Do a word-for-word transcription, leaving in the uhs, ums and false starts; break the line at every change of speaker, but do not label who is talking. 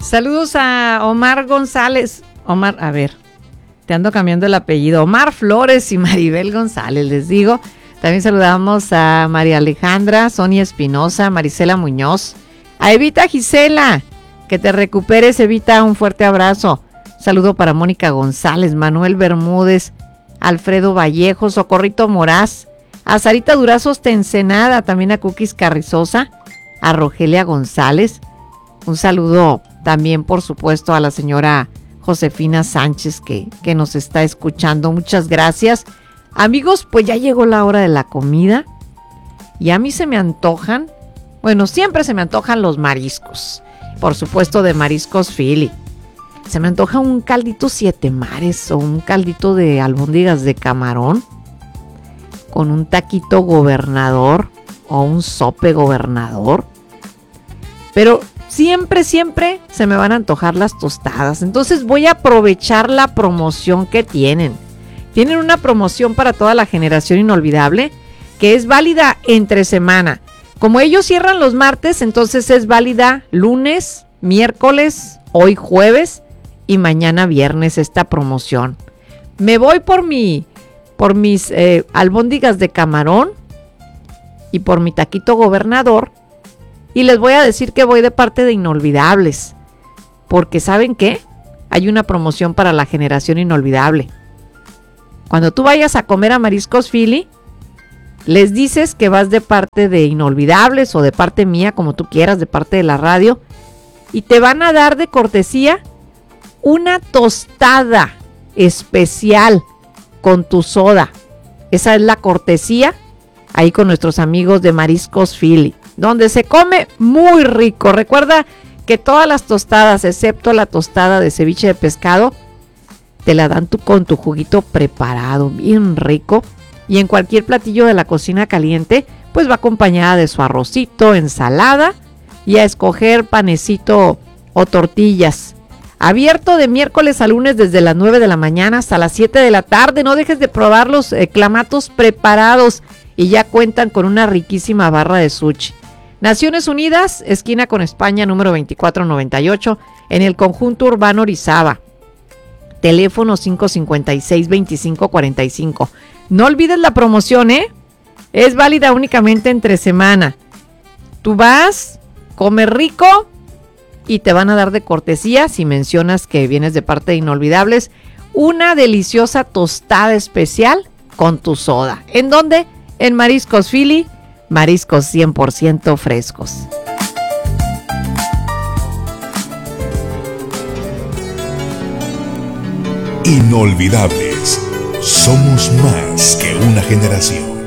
Saludos a Omar González. Omar, a ver, te ando cambiando el apellido. Omar Flores y Maribel González, les digo. También saludamos a María Alejandra, Sonia Espinosa, Marisela Muñoz, a Evita Gisela. Que te recuperes, Evita, un fuerte abrazo. Saludo para Mónica González, Manuel Bermúdez, Alfredo Vallejo, Socorrito Moraz, a Sarita Durazos Tencenada, también a Cookies Carrizosa, a Rogelia González. Un saludo también, por supuesto, a la señora Josefina Sánchez que, que nos está escuchando. Muchas gracias. Amigos, pues ya llegó la hora de la comida y a mí se me antojan, bueno, siempre se me antojan los mariscos. Por supuesto, de Mariscos Philly. Se me antoja un caldito siete mares o un caldito de albóndigas de camarón con un taquito gobernador o un sope gobernador. Pero siempre, siempre se me van a antojar las tostadas. Entonces voy a aprovechar la promoción que tienen. Tienen una promoción para toda la generación inolvidable que es válida entre semana. Como ellos cierran los martes, entonces es válida lunes, miércoles, hoy jueves y mañana viernes esta promoción. Me voy por mi, por mis eh, albóndigas de camarón y por mi taquito gobernador y les voy a decir que voy de parte de Inolvidables, porque ¿saben qué? Hay una promoción para la generación inolvidable. Cuando tú vayas a comer a Mariscos Philly, les dices que vas de parte de Inolvidables o de parte mía, como tú quieras, de parte de la radio, y te van a dar de cortesía una tostada especial con tu soda. Esa es la cortesía ahí con nuestros amigos de Mariscos Philly, donde se come muy rico. Recuerda que todas las tostadas, excepto la tostada de ceviche de pescado, te la dan tú con tu juguito preparado, bien rico. Y en cualquier platillo de la cocina caliente, pues va acompañada de su arrocito, ensalada y a escoger panecito o tortillas. Abierto de miércoles a lunes desde las nueve de la mañana hasta las siete de la tarde. No dejes de probar los eh, clamatos preparados y ya cuentan con una riquísima barra de sushi. Naciones Unidas, esquina con España, número veinticuatro noventa y ocho, en el conjunto urbano Orizaba. Teléfono cinco cincuenta y seis, veinticinco cuarenta y cinco. No olvides la promoción, ¿eh? Es válida únicamente entre semana. Tú vas, comes rico y te van a dar de cortesía, si mencionas que vienes de parte de Inolvidables, una deliciosa tostada especial con tu soda. ¿En dónde? En Mariscos Philly, mariscos cien por ciento frescos.
Inolvidables. Somos más que una generación.